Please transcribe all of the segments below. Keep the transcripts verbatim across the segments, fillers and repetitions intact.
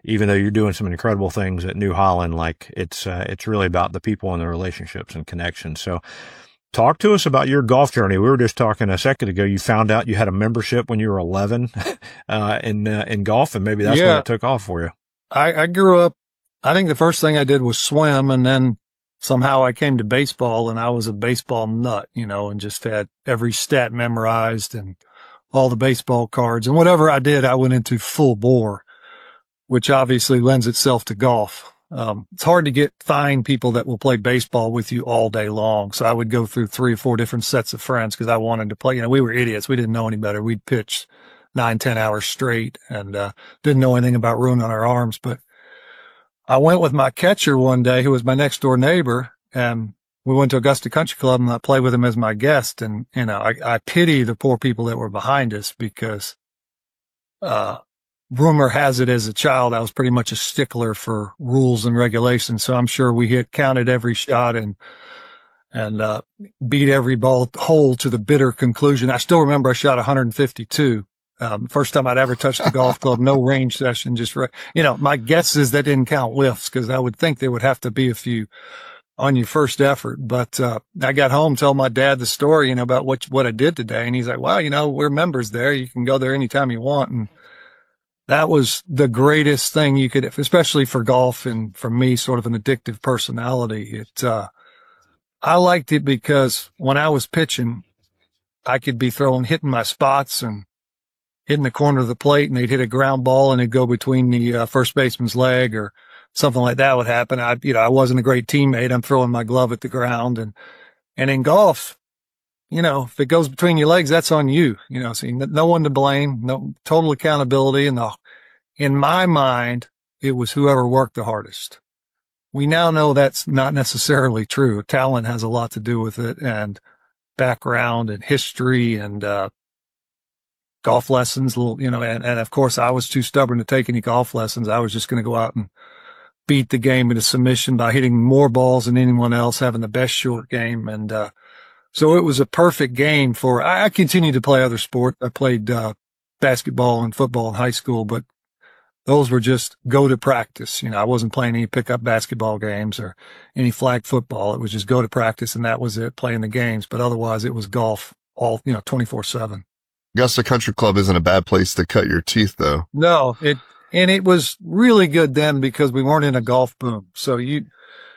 even though you're doing some incredible things at New Holland, like it's, uh, it's really about the people and the relationships and connections. So talk to us about your golf journey. We were just talking a second ago. You found out you had a membership when you were eleven, uh, in, uh, in golf, and maybe that's yeah. when it took off for you. I, I grew up, I think the first thing I did was swim, and then somehow I came to baseball, and I was a baseball nut, you know, and just had every stat memorized and all the baseball cards, and whatever I did, I went into full bore, which obviously lends itself to golf. Um, it's hard to get, find people that will play baseball with you all day long. So I would go through three or four different sets of friends because I wanted to play. You know, we were idiots. We didn't know any better. We'd pitch nine, ten hours straight and, uh, didn't know anything about ruining our arms. But I went with my catcher one day, who was my next door neighbor, and we went to Augusta Country Club, and I played with him as my guest. And, you know, I, I pity the poor people that were behind us because, uh, rumor has it as a child, I was pretty much a stickler for rules and regulations. So I'm sure we hit, counted every shot and, and, uh, beat every ball hole to the bitter conclusion. I still remember I shot one fifty-two. Um, first time I'd ever touched the golf club, no range session, just, re- you know, my guess is that didn't count whiffs because I would think there would have to be a few on your first effort. But, uh, I got home, told my dad the story, you know, about what, what I did today. And he's like, wow, you know, we're members there. You can go there anytime you want. And that was the greatest thing you could, especially for golf and for me, sort of an addictive personality. It, uh, I liked it because when I was pitching, I could be throwing, hitting my spots and hitting the corner of the plate, and they'd hit a ground ball and it'd go between the uh, first baseman's leg or something like that would happen. I, you know, I wasn't a great teammate. I'm throwing my glove at the ground. And, and in golf, you know, if it goes between your legs, that's on you, you know, see, no one to blame, no total accountability. And the, in my mind, it was whoever worked the hardest. We now know that's not necessarily true. Talent has a lot to do with it, and background and history and, uh, golf lessons, little, you know, and, and of course I was too stubborn to take any golf lessons. I was just going to go out and beat the game into submission by hitting more balls than anyone else, having the best short game. And, uh, so it was a perfect game for, I, I continued to play other sport. I played, uh, basketball and football in high school, but those were just go to practice. You know, I wasn't playing any pickup basketball games or any flag football. It was just go to practice, and that was it, playing the games. But otherwise it was golf all, you know, twenty-four seven. Augusta Country Club isn't a bad place to cut your teeth, though. No, it, and it was really good then because we weren't in a golf boom. So you,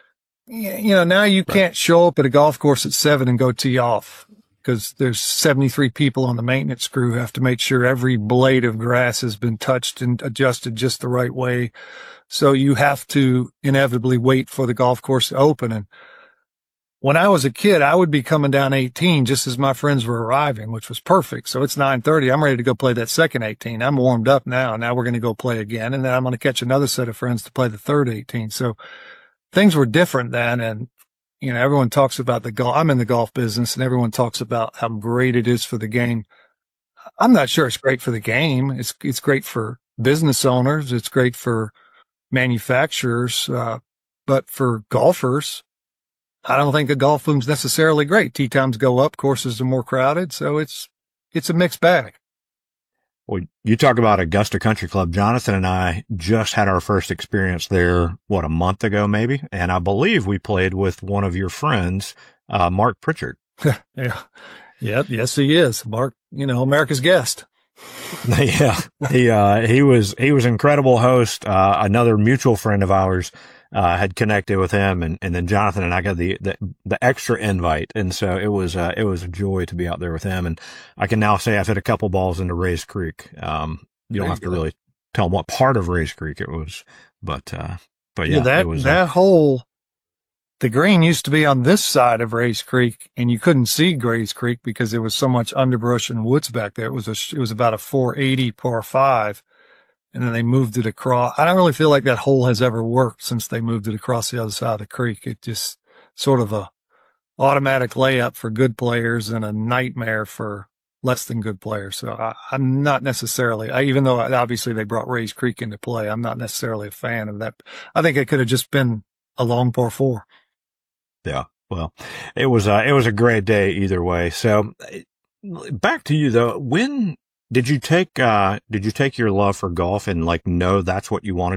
you know, now you can't show up at a golf course at seven and go tee off because there's seventy-three people on the maintenance crew who have to make sure every blade of grass has been touched and adjusted just the right way. So you have to inevitably wait for the golf course to open. And when I was a kid, I would be coming down eighteen just as my friends were arriving, which was perfect. So it's nine thirty. I'm ready to go play that second eighteen. I'm warmed up now. Now we're going to go play again. And then I'm going to catch another set of friends to play the third eighteen. So things were different then. And, you know, everyone talks about the golf. I'm in the golf business, and everyone talks about how great it is for the game. I'm not sure it's great for the game. It's, it's great for business owners. It's great for manufacturers. Uh, but for golfers, I don't think the golf boom's necessarily great. Tee times go up, courses are more crowded, so it's it's a mixed bag. Well, you talk about Augusta Country Club. Jonathan and I just had our first experience there, what, a month ago maybe? And I believe we played with one of your friends, uh, Mark Pritchard. yeah. Yeah. Yes, he is. Mark, you know, America's guest. yeah. He, uh, he was, he was an incredible host. Uh, another mutual friend of ours, uh, had connected with him, and, and then Jonathan and I got the, the, the extra invite. And so it was, uh, it was a joy to be out there with him. And I can now say I've hit a couple balls into Rays Creek. Um, you don't have to really tell them what part of Rays Creek it was, but, uh, but yeah, yeah that, it was, that uh, whole, the green used to be on this side of Rays Creek, and you couldn't see Rays Creek because there was so much underbrush and woods back there. It was a, it was about a four eighty par five. And then they moved it across. I don't really feel like that hole has ever worked since they moved it across the other side of the creek. It just sort of a automatic layup for good players and a nightmare for less than good players. So I, I'm not necessarily, I, even though obviously they brought Rays Creek into play, I'm not necessarily a fan of that. I think it could have just been a long par four. Yeah. Well, it was, uh, it was a great day either way. So back to you though. When, Did you take, uh, did you take your love for golf and like know that's what you wanted